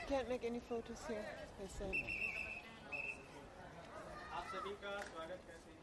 Can't make any photos here, they said. आप सभी का स्वागत करते हैं।